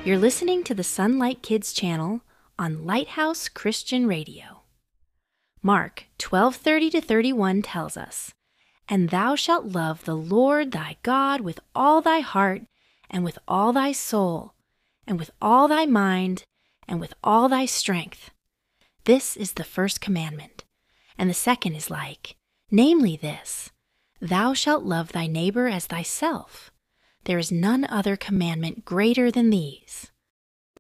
You're listening to the Sunlight Kids channel on Lighthouse Christian Radio. Mark 12:30-31 tells us, "And thou shalt love the Lord thy God with all thy heart, and with all thy soul, and with all thy mind, and with all thy strength. This is the first commandment. And the second is like, namely this, thou shalt love thy neighbor as thyself. There is none other commandment greater than these."